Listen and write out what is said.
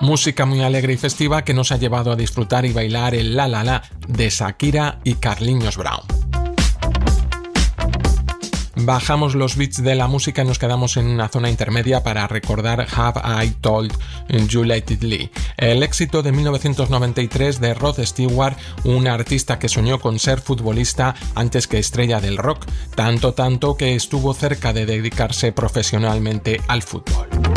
Música muy alegre y festiva que nos ha llevado a disfrutar y bailar el La La La de Shakira y Carlinhos Brown. Bajamos los beats de la música y nos quedamos en una zona intermedia para recordar Have I Told You Lately, el éxito de 1993 de Rod Stewart, un artista que soñó con ser futbolista antes que estrella del rock, tanto que estuvo cerca de dedicarse profesionalmente al fútbol.